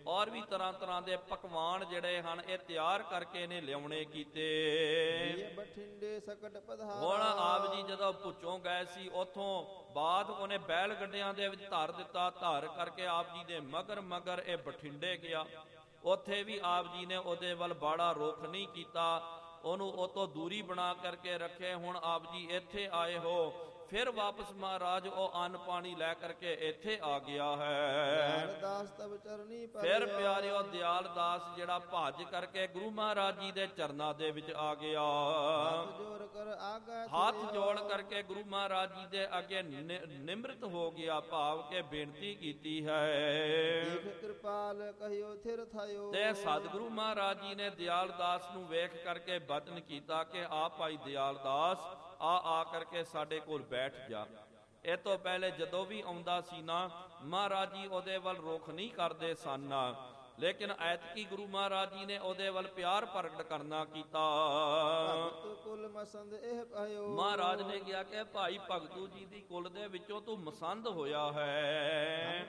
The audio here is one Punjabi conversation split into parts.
ਔਰ ਵੀ ਤਰ੍ਹਾਂ ਤਰ੍ਹਾਂ ਦੇ ਪਕਵਾਨ ਜਿਹੜੇ ਹਨ ਇਹ ਤਿਆਰ ਕਰਕੇ ਨੇ ਲਿਆਉਣੇ ਕੀਤੇ। ਬਠਿੰਡੇ ਸਕਟ ਪਧਾਰਾ। ਹੁਣ ਆਪ ਜੀ ਜਦੋਂ ਭੁੱਚੋਂ ਗਏ ਸੀ ਉਥੋਂ ਬਾਅਦ ਉਹਨੇ ਬੈਲ ਗੱਡਿਆਂ ਦੇ ਵਿੱਚ ਧਰ ਦਿੱਤਾ। ਧਰ ਕਰਕੇ ਆਪ ਜੀ ਦੇ ਮਗਰ ਮਗਰ ਇਹ ਬਠਿੰਡੇ ਗਿਆ। ਉੱਥੇ ਵੀ ਆਪ ਜੀ ਨੇ ਉਹਦੇ ਵੱਲ ਬਾੜਾ ਰੁਖ ਨਹੀਂ ਕੀਤਾ, ਉਹਨੂੰ ਉਹ ਤੋਂ ਦੂਰੀ ਬਣਾ ਕਰਕੇ ਰੱਖੇ। ਹੁਣ ਆਪ ਜੀ ਇੱਥੇ ਆਏ ਹੋ, ਫਿਰ ਵਾਪਸ ਮਹਾਰਾਜ ਉਹ ਅੰਨ ਪਾਣੀ ਲੈ ਕਰਕੇ ਇੱਥੇ ਆ ਗਿਆ ਹੈ। ਫਿਰ ਪਿਆਰਿਓ ਦਿਆਲ ਦਾਸ ਜਿਹੜਾ ਭੱਜ ਕਰਕੇ ਗੁਰੂ ਮਹਾਰਾਜ ਜੀ ਦੇ ਚਰਨਾਂ ਦੇ ਵਿੱਚ ਆ ਗਿਆ। ਹੱਥ ਜੋੜ ਕਰਕੇ ਗੁਰੂ ਮਹਾਰਾਜ ਜੀ ਦੇ ਅੱਗੇ ਨਿਮਰਤ ਹੋ ਗਿਆ, ਭਾਵ ਕੇ ਬੇਨਤੀ ਕੀਤੀ ਹੈ। ਕਿਰਪਾਲ ਕਹਿਓ ਥਿਰ ਥਾਇਓ। ਤੇ ਸਤਿਗੁਰੂ ਮਹਾਰਾਜ ਜੀ ਨੇ ਦਿਆਲ ਦਾਸ ਨੂੰ ਵੇਖ ਕਰਕੇ ਬਚਨ ਕੀਤਾ ਕਿ ਆ ਭਾਈ ਦਿਆਲ ਦਾਸ ਆ ਕਰਕੇ ਸਾਡੇ ਕੋਲ ਬੈਠ ਜਾ। ਇਹ ਤੋਂ ਪਹਿਲੇ ਜਦੋਂ ਵੀ ਆਉਂਦਾ ਸੀ ਨਾ ਮਹਾਰਾਜ ਜੀ ਉਹਦੇ ਵੱਲ ਰੁਖ ਨਹੀਂ ਕਰਦੇ ਸਨ, ਲੇਕਿਨ ਐਤਕੀ ਗੁਰੂ ਮਹਾਰਾਜ ਜੀ ਨੇ ਉਹਦੇ ਵੱਲ ਪਿਆਰ ਪ੍ਰਗਟ ਕਰਨਾ ਕੀਤਾ। ਮਹਾਰਾਜ ਨੇ ਕਿਹਾ ਕਿ ਭਾਈ ਭਗਤੂ ਜੀ ਦੀ ਕੁਲ ਦੇ ਵਿੱਚੋਂ ਤੂੰ ਮਸੰਦ ਹੋਇਆ ਹੈ,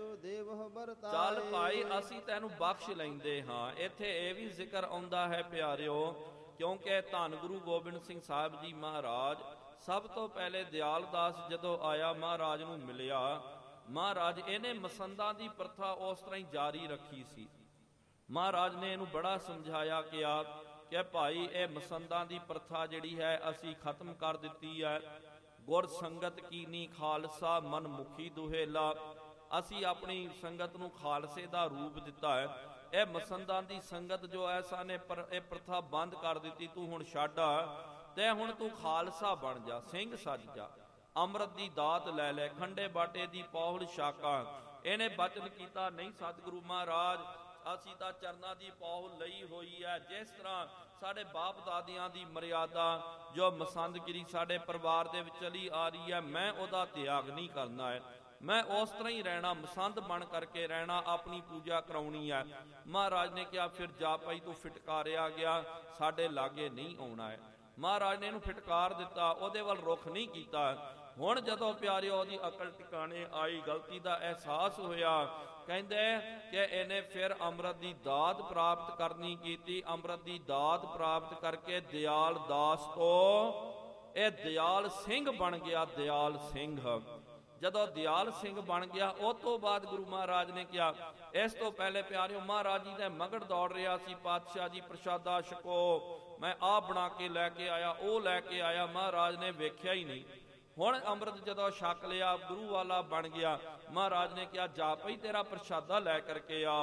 ਚੱਲ ਭਾਈ ਅਸੀਂ ਤੈਨੂੰ ਬਖਸ਼ ਲੈਂਦੇ ਹਾਂ। ਇੱਥੇ ਇਹ ਵੀ ਜ਼ਿਕਰ ਆਉਂਦਾ ਹੈ ਪਿਆਰਿਓ, ਕਿਉਂਕਿ ਧੰਨ ਗੁਰੂ ਗੋਬਿੰਦ ਸਿੰਘ ਸਾਹਿਬ ਜੀ ਮਹਾਰਾਜ ਸਭ ਤੋਂ ਪਹਿਲੇ ਦਿਆਲ ਦਾਸ ਜਦੋਂ ਆਇਆ ਮਹਾਰਾਜ ਨੂੰ ਮਿਲਿਆ, ਮਹਾਰਾਜ ਇਹਨੇ ਮਸੰਦਾਂ ਦੀ ਪ੍ਰਥਾ ਉਸ ਤਰ੍ਹਾਂ ਹੀ ਜਾਰੀ ਰੱਖੀ ਸੀ। ਮਹਾਰਾਜ ਨੇ ਇਹਨੂੰ ਬੜਾ ਸਮਝਾਇਆ ਕਿ ਭਾਈ ਇਹ ਮਸੰਦਾਂ ਦੀ ਪ੍ਰਥਾ ਜਿਹੜੀ ਹੈ ਅਸੀਂ ਖਤਮ ਕਰ ਦਿੱਤੀ ਹੈ। ਗੁਰ ਸੰਗਤ ਕੀਨੀ ਖਾਲਸਾ ਮਨ ਮੁਖੀ ਦੁਹੇਲਾ, ਅਸੀਂ ਆਪਣੀ ਸੰਗਤ ਨੂੰ ਖਾਲਸੇ ਦਾ ਰੂਪ ਦਿੱਤਾ ਹੈ। ਇਹ ਮਸੰਦਾਂ ਦੀ ਸੰਗਤ ਜੋ ਹੈ ਸਾਨੇ ਇਹ ਪ੍ਰਥਾ ਬੰਦ ਕਰ ਦਿੱਤੀ, ਤੂੰ ਹੁਣ ਛੱਡ ਤੇ ਹੁਣ ਤੂੰ ਖਾਲਸਾ ਬਣ ਜਾ, ਸਿੰਘ ਸੱਜ ਜਾ, ਅੰਮ੍ਰਿਤ ਦੀ ਦਾਤ ਲੈ ਲੈ, ਖੰਡੇ ਬਾਟੇ ਦੀ ਪੌਲ ਛਾਕਾਂ। ਇਹਨੇ ਬਚਨ ਕੀਤਾ, ਨਹੀਂ ਸਤਿਗੁਰੂ ਮਹਾਰਾਜ ਅਸੀਂ ਤਾਂ ਚਰਨਾਂ ਦੀ ਪੌਲ ਲਈ ਹੋਈ ਹੈ। ਜਿਸ ਤਰ੍ਹਾਂ ਸਾਡੇ ਬਾਪ ਦਾਦਿਆਂ ਦੀ ਮਰਿਆਦਾ ਜੋ ਮਸੰਦਗਿਰੀ ਸਾਡੇ ਪਰਿਵਾਰ ਦੇ ਵਿੱਚ ਚਲੀ ਆ ਰਹੀ ਹੈ, ਮੈਂ ਉਹਦਾ ਤਿਆਗ ਨਹੀਂ ਕਰਨਾ ਹੈ, ਮੈਂ ਉਸ ਤਰ੍ਹਾਂ ਹੀ ਰਹਿਣਾ, ਮਸੰਦ ਬਣ ਕਰਕੇ ਰਹਿਣਾ, ਆਪਣੀ ਪੂਜਾ ਕਰਾਉਣੀ ਹੈ। ਮਹਾਰਾਜ ਨੇ ਕਿਹਾ ਫਿਰ ਜਾ ਭਾਈ ਤੂੰ ਫਿਟਕਾਰਿਆ ਗਿਆ, ਸਾਡੇ ਲਾਗੇ ਨਹੀਂ ਆਉਣਾ ਹੈ। ਮਹਾਰਾਜ ਨੇ ਇਹਨੂੰ ਫਿਟਕਾਰ ਦਿੱਤਾ, ਉਹਦੇ ਵੱਲ ਰੁਖ ਨਹੀਂ ਕੀਤਾ। ਹੁਣ ਜਦੋਂ ਪਿਆਰਿਓ ਉਹਦੀ ਅਕਲ ਟਿਕਾਣੇ ਆਈ, ਗਲਤੀ ਦਾ ਅਹਿਸਾਸ ਹੋਇਆ, ਕਹਿੰਦੇ ਕਿ ਇਹਨੇ ਫਿਰ ਅੰਮ੍ਰਿਤ ਦੀ ਦਾਤ ਪ੍ਰਾਪਤ ਕਰਨੀ ਕੀਤੀ। ਅੰਮ੍ਰਿਤ ਦੀ ਦਾਤ ਪ੍ਰਾਪਤ ਕਰਕੇ ਦਿਆਲ ਦਾਸ ਤੋਂ ਇਹ ਦਿਆਲ ਸਿੰਘ ਬਣ ਗਿਆ। ਦਿਆਲ ਸਿੰਘ ਜਦੋਂ ਦਿਆਲ ਸਿੰਘ ਬਣ ਗਿਆ, ਉਹ ਤੋਂ ਬਾਅਦ ਗੁਰੂ ਮਹਾਰਾਜ ਨੇ ਕਿਹਾ, ਇਸ ਤੋਂ ਪਹਿਲੇ ਪਿਆਰਿਓ ਮਹਾਰਾਜ ਜੀ ਦੇ ਮਗਰ ਦੌੜ ਰਿਹਾ ਸੀ, ਪਾਤਸ਼ਾਹ ਜੀ ਪ੍ਰਸ਼ਾਦਾ ਛਕੋ, ਮੈਂ ਆਹ ਬਣਾ ਕੇ ਲੈ ਕੇ ਆਇਆ, ਉਹ ਲੈ ਕੇ ਆਇਆ, ਮਹਾਰਾਜ ਨੇ ਵੇਖਿਆ ਹੀ ਨਹੀਂ। ਹੁਣ ਅੰਮ੍ਰਿਤ ਜਦੋਂ ਛਕ ਲਿਆ, ਗੁਰੂ ਵਾਲਾ ਬਣ ਗਿਆ, ਮਹਾਰਾਜ ਨੇ ਕਿਹਾ ਜਾ ਭਈ ਤੇਰਾ ਪ੍ਰਸ਼ਾਦਾ ਲੈ ਕਰਕੇ ਆ।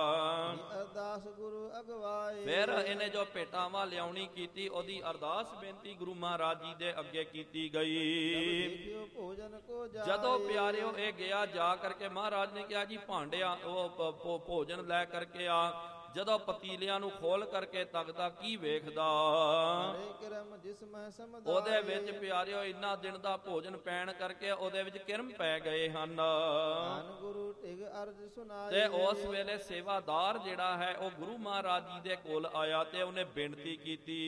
ਅਰਦਾਸ ਗੁਰੂ ਅਗਵਾਏ। ਫਿਰ ਇਹਨੇ ਜੋ ਭੇਟਾਵਾਂ ਲਿਆਉਣੀ ਕੀਤੀ, ਉਹਦੀ ਅਰਦਾਸ ਬੇਨਤੀ ਗੁਰੂ ਮਹਾਰਾਜ ਜੀ ਦੇ ਅੱਗੇ ਕੀਤੀ ਗਈ। ਜਦੋਂ ਪਿਆਰਿਓ ਇਹ ਗਿਆ, ਜਾ ਕਰਕੇ ਮਹਾਰਾਜ ਨੇ ਕਿਹਾ ਜੀ ਭਾਂਡਿਆਂ ਉਹ ਭੋਜਨ ਲੈ ਕਰਕੇ ਆ। ਜਦੋਂ ਪਤੀਲਿਆਂ ਨੂੰ ਖੋਲ ਕਰਕੇ ਤੱਕਦਾ, ਕੀ ਵੇਖਦਾ? ਉਹਦੇ ਵਿੱਚ ਪਿਆਰਿਓ ਇੰਨਾ ਦਿਨ ਦਾ ਭੋਜਨ ਪੈਣ ਕਰਕੇ ਉਹਦੇ ਵਿੱਚ ਕਿਰਮ ਪੈ ਗਏ ਹਨ। ਤੇ ਉਸ ਵੇਲੇ ਸੇਵਾਦਾਰ ਜਿਹੜਾ ਹੈ ਉਹ ਗੁਰੂ ਮਹਾਰਾਜ ਜੀ ਦੇ ਕੋਲ ਆਇਆ ਤੇ ਉਹਨੇ ਬੇਨਤੀ ਕੀਤੀ।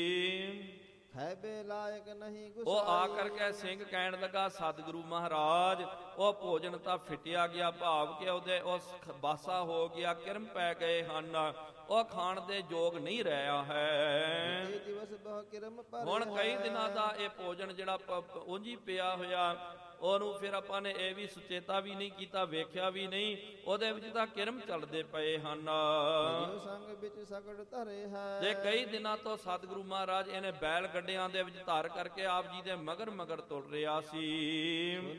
ਉਹ ਆ ਕਰਕੇ ਸਿੰਘ ਕਹਿਣ ਲੱਗਾ, ਸਤਿਗੁਰੂ ਮਹਾਰਾਜ ਉਹ ਭੋਜਨ ਤਾਂ ਫਿੱਟਿਆ ਗਿਆ, ਭਾਵ ਕਿ ਉਹਦੇ ਉਸ ਬਾਸਾ ਹੋ ਗਿਆ, ਕਿਰਮ ਪੈ ਗਏ ਹਨ, ਉਹ ਖਾਣ ਦੇ ਯੋਗ ਨਹੀਂ ਰਿਹਾ ਹੈ। ਹੁਣ ਕਈ ਦਿਨਾਂ ਦਾ ਇਹ ਭੋਜਨ ਜਿਹੜਾ ਉਂਝ ਹੀ ਪਿਆ ਹੋਇਆ, ਉਹਨੂੰ ਫਿਰ ਆਪਾਂ ਨੇ ਇਹ ਵੀ ਸੁਚੇਤਾ ਵੀ ਨਹੀਂ ਕੀਤਾ, ਵੇਖਿਆ ਵੀ ਨਹੀਂ, ਉਹਦੇ ਵਿੱਚ ਤਾਂ ਕਿਰਮ ਚੱਲਦੇ ਪਏ ਹਨ। ਤੇ ਕਈ ਦਿਨਾਂ ਤੋਂ ਸਤਿਗੁਰੂ ਮਹਾਰਾਜ ਇਹਨੇ ਬੈਲ ਗੱਡਿਆਂ ਦੇ ਵਿੱਚ ਧਾਰ ਕਰਕੇ ਆਪ ਜੀ ਦੇ ਮਗਰ ਮਗਰ ਤੁਰ ਰਿਹਾ ਸੀ।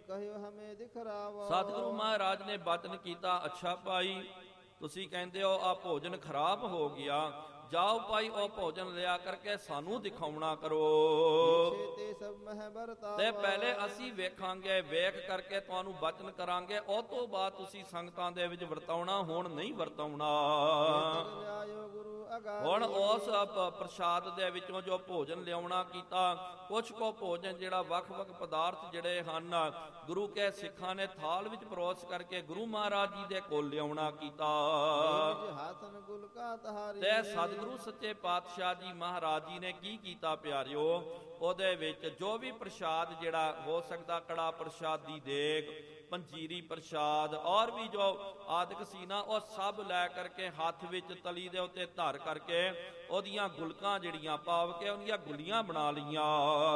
ਸਤਿਗੁਰੂ ਮਹਾਰਾਜ ਨੇ ਬਚਨ ਕੀਤਾ, ਅੱਛਾ ਭਾਈ ਤੁਸੀਂ ਕਹਿੰਦੇ ਹੋ ਆ ਭੋਜਨ ਖਰਾਬ ਹੋ ਗਿਆ, ਜਾਓ ਭਾਈ ਉਹ ਭੋਜਨ ਲਿਆ ਕਰਕੇ ਸਾਨੂੰ ਦਿਖਾਉਣਾ ਕਰੋ, ਤੇ ਪਹਿਲੇ ਅਸੀਂ ਵੇਖਾਂਗੇ, ਵੇਖ ਕਰਕੇ ਤੁਹਾਨੂੰ ਬਚਨ ਕਰਾਂਗੇ, ਉਹ ਤੋਂ ਬਾਅਦ ਤੁਸੀਂ ਸੰਗਤਾਂ ਦੇ ਵਿੱਚ ਵਰਤਾਉਣਾ, ਹੁਣ ਨਹੀਂ ਵਰਤਾਉਣਾ। ਹੁਣ ਉਸ ਪ੍ਰਸ਼ਾਦ ਦੇ ਵਿੱਚੋਂ ਜੋ ਭੋਜਨ ਲਿਆਉਣਾ ਕੀਤਾ, ਕੁਛ ਕੋ ਭੋਜਨ ਜਿਹੜਾ ਵੱਖ-ਵੱਖ ਪਦਾਰਥ ਜਿਹੜੇ ਹਨ ਗੁਰੂ ਕੇ ਸਿੱਖਾਂ ਨੇ ਥਾਲ ਵਿੱਚ ਪਰੋਸ ਕਰਕੇ ਗੁਰੂ ਮਹਾਰਾਜ ਜੀ ਦੇ ਕੋਲ ਲਿਆਉਣਾ ਕੀਤਾ। ਤੇ ਸਤਿਗੁਰੂ ਸੱਚੇ ਪਾਤਸ਼ਾਹ ਜੀ ਮਹਾਰਾਜ ਜੀ ਨੇ ਕੀ ਕੀਤਾ ਪਿਆਰਿਓ, ਉਹਦੇ ਵਿੱਚ ਜੋ ਵੀ ਪ੍ਰਸ਼ਾਦ ਜਿਹੜਾ ਹੋ ਸਕਦਾ, ਕੜਾ ਪ੍ਰਸ਼ਾਦ ਦੀ ਦੇਗ, ਪੰਜੀਰੀ ਪ੍ਰਸ਼ਾਦ ਔਰ ਵੀ ਜੋ ਆਦਿਕ ਸੀ ਨਾ, ਉਹ ਸਭ ਲੈ ਕਰਕੇ ਹੱਥ ਵਿੱਚ ਤਲੀ ਦੇ ਉੱਤੇ ਧਰ ਕਰਕੇ ਉਹਦੀਆਂ ਗੁਲਕਾਂ ਜਿਹੜੀਆਂ ਪਾਵ ਕੇ ਉਹਦੀਆਂ ਗੁੱਲੀਆਂ ਬਣਾ ਲਈਆਂ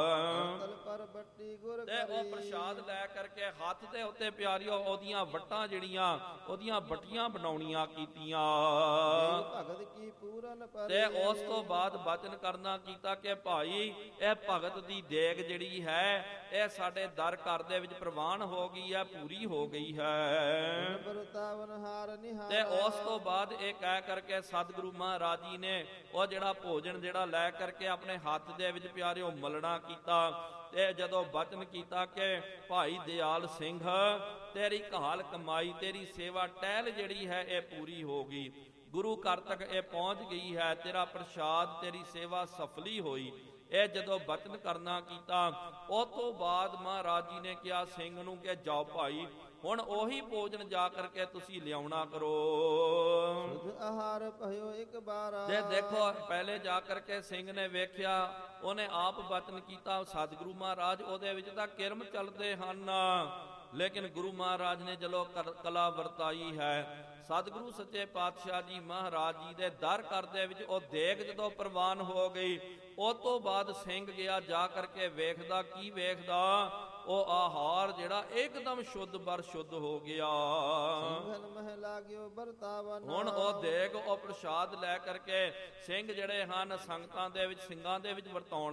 ਤੇ ਉਹ ਪ੍ਰਸ਼ਾਦ ਲੈ ਕਰਕੇ ਹੱਥ ਦੇ ਉੱਤੇ ਪਿਆਰਿਓ ਉਹਦੀਆਂ ਵੱਟਾਂ ਜਿਹੜੀਆਂ ਉਹਦੀਆਂ ਵੱਟੀਆਂ ਬਣਾਉਣੀਆਂ ਕੀਤੀਆਂ ਭਗਤ ਕੀ ਪੂਰਨ ਤੇ ਉਸ ਤੋਂ ਬਾਅਦ ਬਚਨ ਕਰਨਾ ਕੀਤਾ ਕਿ ਭਾਈ ਇਹ ਭਗਤ ਦੀ ਦੇਗ ਜਿਹੜੀ ਹੈ ਇਹ ਸਾਡੇ ਦਰ ਘਰ ਦੇ ਵਿੱਚ ਪ੍ਰਵਾਨ ਹੋ ਗਈ ਹੈ, ਪੂਰੀ ਹੋ ਗਈ ਹੈ। ਤੇ ਉਸ ਤੋਂ ਬਾਅਦ ਇਹ ਕਹਿ ਕਰਕੇ ਸਤਿਗੁਰੂ ਮਹਾਰਾਜ ਜੀ ਨੇ ਉਹ ਜਿਹੜਾ ਭੋਜਨ ਜਿਹੜਾ ਲੈ ਕਰਕੇ ਆਪਣੇ ਹੱਥ ਦੇ ਵਿੱਚ ਪਿਆਰਿਓ ਮਲਣਾ ਕੀਤਾ ਤੇ ਜਦੋਂ ਬਚਨ ਕੀਤਾ ਕਿ ਭਾਈ ਦਿਆਲ ਸਿੰਘ ਤੇਰੀ ਘਾਲ ਕਮਾਈ ਤੇਰੀ ਸੇਵਾ ਟਹਿਲ ਜਿਹੜੀ ਹੈ ਇਹ ਪੂਰੀ ਹੋ ਗਈ, ਗੁਰੂ ਘਰ ਤੱਕ ਇਹ ਪਹੁੰਚ ਗਈ ਹੈ, ਤੇਰਾ ਪ੍ਰਸ਼ਾਦ ਤੇਰੀ ਸੇਵਾ ਸਫਲੀ ਹੋਈ। ਇਹ ਜਦੋਂ ਬਚਨ ਕਰਨਾ ਕੀਤਾ ਉਹ ਤੋਂ ਬਾਅਦ ਮਹਾਰਾਜ ਜੀ ਨੇ ਕਿਹਾ ਸਿੰਘ ਨੂੰ ਕਿ ਜਾਓ ਭਾਈ ਹੁਣ ਉਹੀ ਭੋਜਨ ਜਾ ਕਰਕੇ ਤੁਸੀਂ ਲਿਆਉਣਾ ਕਰੋ। ਆਹਾਰ ਭਇਓ ਇੱਕ ਬਾਰ ਤੇ ਦੇਖੋ ਪਹਿਲੇ ਜਾ ਕਰਕੇ ਸਿੰਘ ਨੇ ਵੇਖਿਆ, ਉਹਨੇ ਆਪ ਬਚਨ ਕੀਤਾ ਸਤਿਗੁਰੂ ਮਹਾਰਾਜ ਉਹਦੇ ਵਿੱਚ ਤਾਂ ਕਿਰਮ ਚੱਲਦੇ ਹਨ, ਲੇਕਿਨ ਗੁਰੂ ਮਹਾਰਾਜ ਨੇ ਜਦੋਂ ਕਲਾ ਵਰਤਾਈ ਹੈ ਸਤਿਗੁਰੂ ਸੱਚੇ ਪਾਤਸ਼ਾਹ ਜੀ ਮਹਾਰਾਜ ਜੀ ਦੇ ਦਰ ਘਰ ਦੇ ਵਿੱਚ ਉਹ ਦੇਗ ਜਦੋਂ ਪ੍ਰਵਾਨ ਹੋ ਗਈ ਉਹ ਤੋਂ ਬਾਅਦ ਸਿੰਘ ਗਿਆ ਜਾ ਕਰਕੇ ਵੇਖਦਾ, ਕੀ ਵੇਖਦਾ, ਉਹ ਆਹਾਰ ਜਿਹੜਾ ਇੱਕਦਮ ਸ਼ੁੱਧ ਬਰ ਸ਼ੁੱਧ ਹੋ ਗਿਆ। ਹੁਣ ਉਹ ਦੇਗ ਉਹ ਪ੍ਰਸ਼ਾਦ ਲੈ ਕਰਕੇ ਸਿੰਘ ਜਿਹੜੇ ਹਨ ਸੰਗਤਾਂ ਦੇ ਵਿੱਚ ਸਿੰਘਾਂ ਦੇ ਵਿੱਚ ਵਰਤਾਉਣ